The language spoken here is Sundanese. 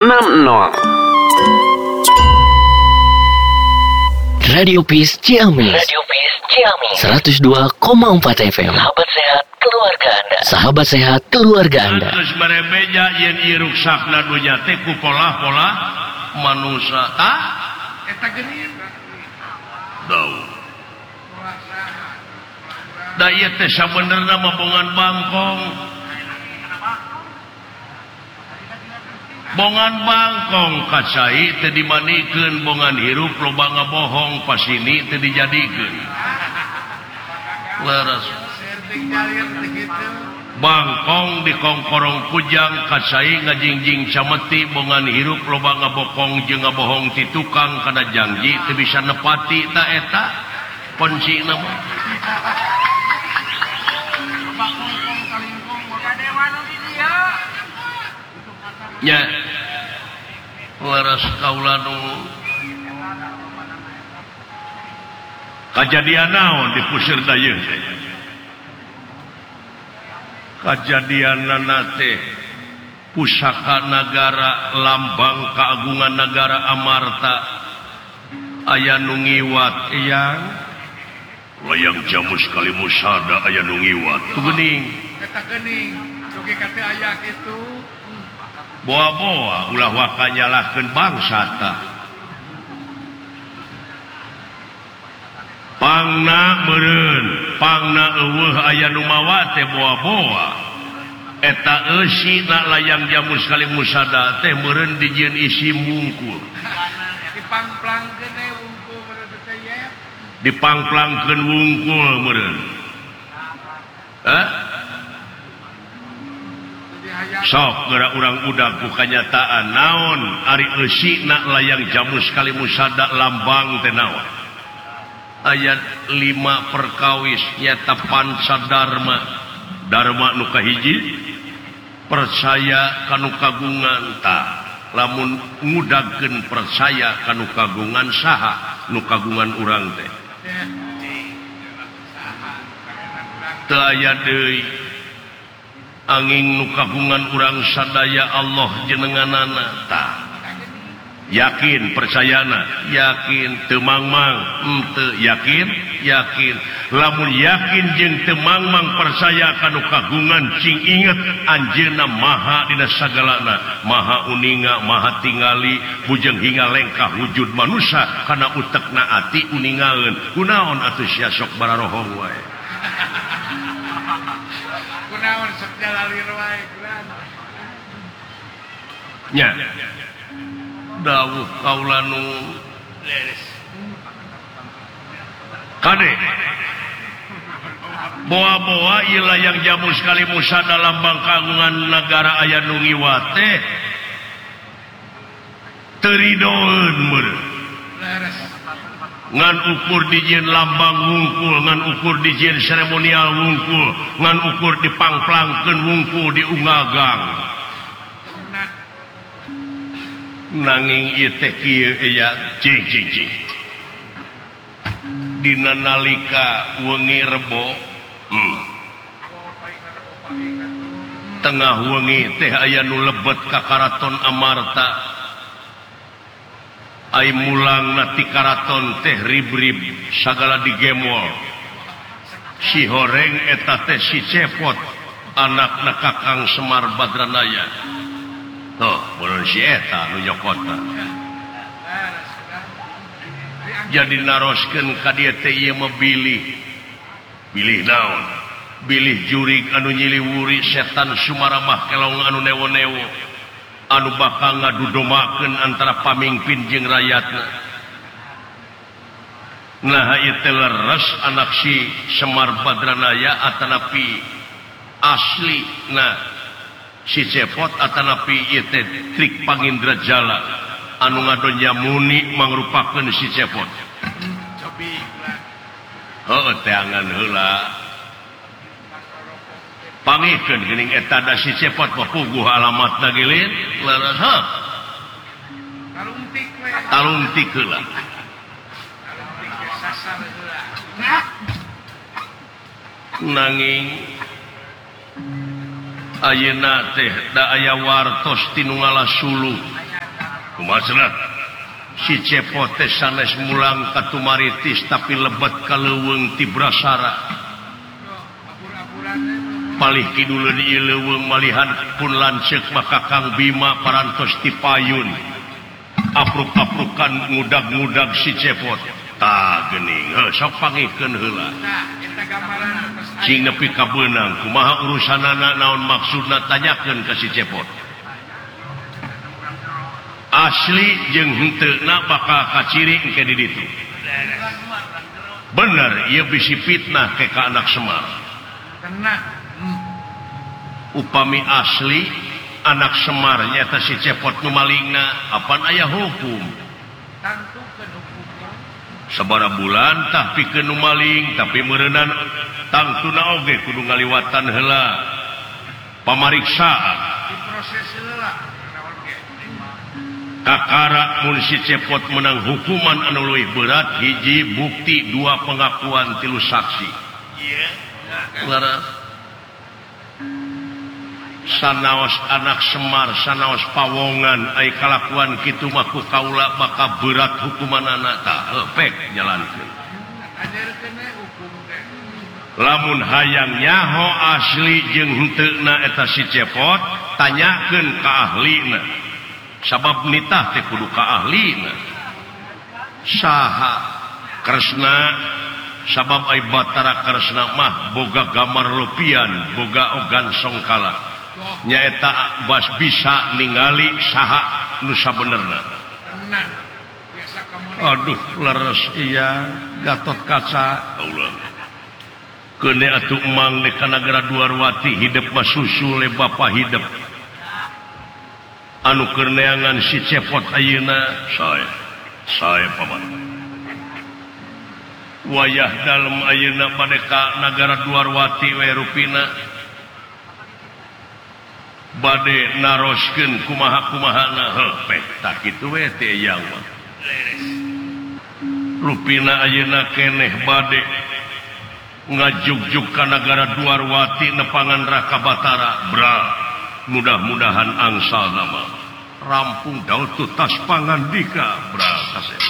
60. Radio Peace Ciamis 102,4 FM. Sahabat sehat keluarga Anda. Sahabat sehat keluarga Anda. Terus berebeja yen iruk sakna dunya teh ku pola-pola manusia tah eta geuning. Dau. Da ieu teh sabenerna mah bongan bangkong. Bongan bangkong kacai teu dimanikeun bongan hirup loba ngabohong pasini teu dijadikeun. Leres bangkong di kongkorong kujang kacai ngajingjing cameti bongan hirup loba ngabokong jeung ngabohong ti tukang kana janji teu bisa nepati ta eta kuncina mah. Ya, waras kaula nu kajadian naon di puseur dayeuh teh. Kajadianna teh pusaka negara lambang keagungan negara Amarta aya nu ngiwat eyang layang jamus kali musada aya nu ngiwat tu geuning eta geuning dugi ka teu aya kitu. Boa-boa ulah wakanyalahkeun bangsa tah. Pangna meureun, pangna eueuh aya nu mawa teh boa-boa. Eta eusina layang jamus kali musada teh meureun dijieun isi wungkul. Dipangplangkeun we wungkul meureun teh ye. Dipangplangkeun wungkul meureun. Hah? Sok geura urang udag ku kanyataan naon ari eusina layang jamus kali musada lambang teh naon aya 5 perkawis nyata pancadarma darma nu kahiji percaya kanu kagungan ta lamun ngudagkeun percaya kanu kagungan saha nu kagungan urang teh teu aya deui angin nu kagungan urang sadaya Allah jenenganana ta yakin percayana yakin teu mangmang henteu yakin lamun yakin jeung teu mangmang percaya kanu kagungan cing inget anjeunna maha dina sagalana maha uninga maha tingali bujeng hingga lengkah wujud manusia kana utekna ati uningaeun kunaon atuh sia sok bararohong wae. Kunaon sok jalalir wae kunaon. Nya. Dawuh kaula nu leres. Kade. Boa-boa ieu layang jamus kali musada lambang kagungan negara aya nu ngiwat teh. Teu ridoeun meureun. Leres. Ngan ukur dijieun lambang wungkul ngan ukur dijieun seremonial wungkul ngan ukur dipangplangkeun wungkul di ungagang nanging ieu teh kieu aya cing dina nalika wengi rebo tengah wengi teh aya nu lebet ka karaton Amarta ai mulang nati karaton teh rib-rib sagala digemol si horeng eta teh si cepot anakna Kakang Semar Badranaya tuh mun si eta nu nyokotna jadi naroskeun ka dieu teh ieu mah bilih naon bilih jurig anu nyiliwuri setan sumaramah kelong anu newo-newo anu bakal ngadudomakeun antara pamingpin jeung rakyatna. Nah ieu teh leres anak si Semar Badranaya atanapi asli nah si Cepot atanapi ieu teh trik Pangindrajala anu ngadonyamuni mangrupakeun si Cepot. Cobi. Heueuh teh angan heula. Pangikeun geuning eta da si Cepot puguh alamatna geuleun leres ha Talungtik we. talungtik heula Talungtik sasar heula. nanging ayeuna teh da aya wartos tinu ngalasuluh kumasna si cepot teh sanes mulang katumaritis tapi lebet kaleuweung ti Brasara palih kiduleun ieu leuweung malihan pun lanceuk maka Kang Bima parantos ti payun apruk-aprukan ngudag-ngudag si cepot tah geuning sok pangikeun heula cing nepi ka beunang kumaha urusanana naon maksudna tanyakeun ka si cepot asli jeung henteuna bakal kaciring ke di ditu bener ieu bisi fitnah ke ka anak Semar upami asli anak Semar nyaeta si cepot nu malingna apan aya hukum sabara bulan tah pikeun nu maling tapi meureunana tangtuna oge kudu ngaliwatan heula pamariksaan diproses heula kakara mun si cepot menang hukuman anu leuwih berat hiji bukti dua pengakuan tilu saksi laras sanaos anak Semar sanaos pawongan ai kalakuan kitu mah ku kaula maka berat hukumanana tah pek jalankeun lamun hayang nyaho asli jeung henteuna eta si cepot tanyakeun ka ahlina sabab nitah teh kudu ka ahlina saha Kresna sabab ai Batara Kresna mah boga gambar lepian boga ogan songkala nyaeta bas bisa ningali saha nu sabenerna aduh leres iya Gatot Kaca Allah keune atuh emang di Kanagara Duarwati hidup mah susu le bapa hidup anu keur neangan si cepot ayeuna saya paman wayah dalem ayeuna bade ka Nagara Duarwati we rupina bade naroskeun kumaha-kumahana pek tak kitu we teh yang mah rupina ayeuna keneh bade ngajuk-juk ka Nagara Duarwati nepangan Raka Batara bra mudah-mudahan angsal nama rampung daud tutas pangandika bra kasih